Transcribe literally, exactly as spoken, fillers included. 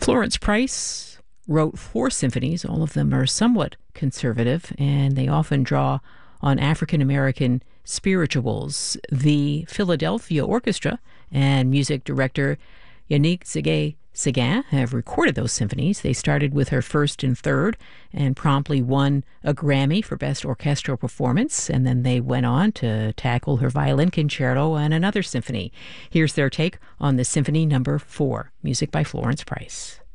Florence Price wrote four symphonies. All of them are somewhat conservative, and they often draw on African American spirituals. The Philadelphia Orchestra and music director Yannick Séguin have recorded those symphonies. They started with her first and third and promptly won a Grammy for Best Orchestral Performance, and then they went on to tackle her violin concerto and another symphony. Here's their take on the Symphony Number Four, music by Florence Price.